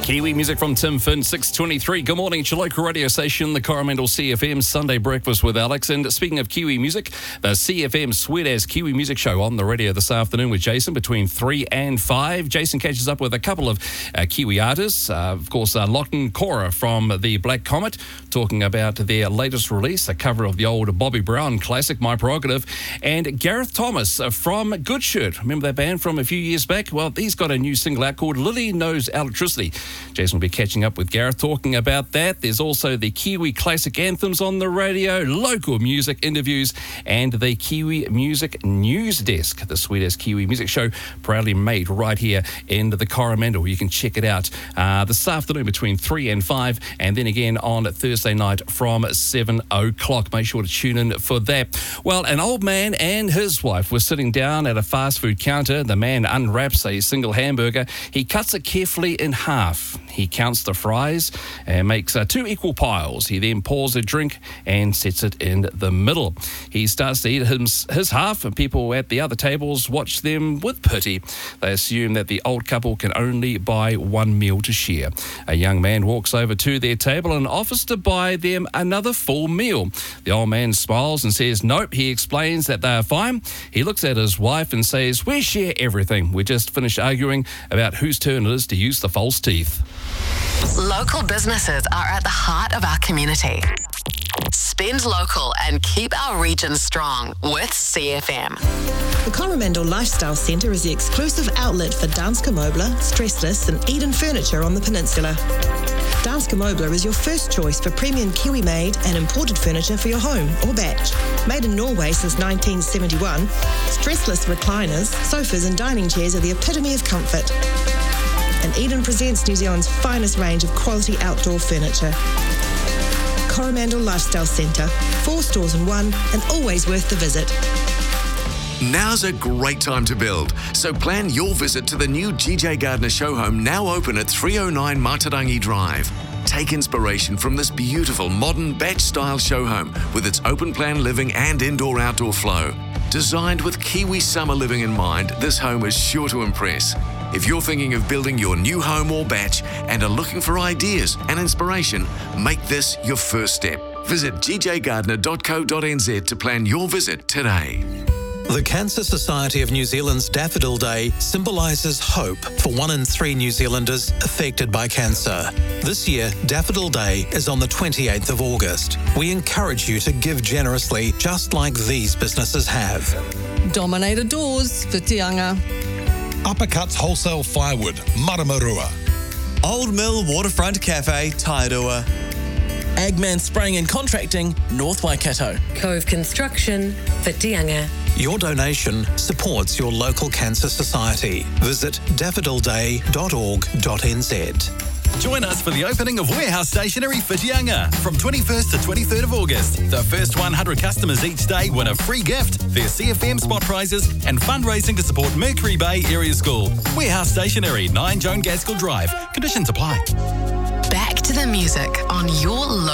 Kiwi music from Tim Finn, 6:23. Good morning, it's your local radio station, the Coromandel CFM Sunday Breakfast with Alex. And speaking of Kiwi music, the CFM Sweet As Kiwi Music Show on the radio this afternoon with Jason between 3 and 5. Jason catches up with a couple of Kiwi artists. Of course, Lachlan Cora from the Black Comet, talking about their latest release, a cover of the old Bobby Brown classic, My Prerogative. And Gareth Thomas from Good Shirt. Remember that band from a few years back? Well, he's got a new single out called Lily Knows Electricity. Jason will be catching up with Gareth talking about that. There's also the Kiwi classic anthems on the radio, local music interviews, and the Kiwi Music News Desk. The Sweet As Kiwi Music Show, proudly made right here in the Coromandel. You can check it out this afternoon between 3 and 5, and then again on Thursday night from 7 o'clock. Make sure to tune in for that. Well, an old man and his wife were sitting down at a fast food counter. The man unwraps a single hamburger. He cuts it carefully in half. He counts the fries and makes 2 equal piles. He then pours a drink and sets it in the middle. He starts to eat his half, and people at the other tables watch them with pity. They assume that the old couple can only buy one meal to share. A young man walks over to their table and offers to buy them another full meal. The old man smiles and says nope. He explains that they are fine. He looks at his wife and says, "We share everything. We just finished arguing about whose turn it is to use the false teeth." Local businesses are at the heart of our community. Spend local and keep our region strong with CFM. The Coromandel Lifestyle Centre is the exclusive outlet for Danske Møbler, Stressless and Eden Furniture on the peninsula. Danske Møbler is your first choice for premium Kiwi-made and imported furniture for your home or batch. Made in Norway since 1971, stressless recliners, sofas and dining chairs are the epitome of comfort. And Eden presents New Zealand's finest range of quality outdoor furniture. Coromandel Lifestyle Centre, 4 stores in one, and always worth the visit. Now's a great time to build, so plan your visit to the new GJ Gardner show home, now open at 309 Matarangi Drive. Take inspiration from this beautiful modern batch-style show home with its open-plan living and indoor-outdoor flow. Designed with Kiwi summer living in mind, this home is sure to impress. If you're thinking of building your new home or batch and are looking for ideas and inspiration, make this your first step. Visit gjgardner.co.nz to plan your visit today. The Cancer Society of New Zealand's Daffodil Day symbolises hope for 1 in 3 New Zealanders affected by cancer. This year, Daffodil Day is on the 28th of August. We encourage you to give generously, just like these businesses have. Dominator Doors for Tianga. Uppercuts Wholesale Firewood, Maramarua. Old Mill Waterfront Cafe, Tairua. Agman Spraying and Contracting, North Waikato. Cove Construction for Tianga. Your donation supports your local cancer society. Visit daffodilday.org.nz. Join us for the opening of Warehouse Stationery for Tianga from 21st to 23rd of August. The first 100 customers each day win a free gift, their CFM spot prizes and fundraising to support Mercury Bay Area School. Warehouse Stationery, 9 Joan Gaskell Drive. Conditions apply. Back to the music on your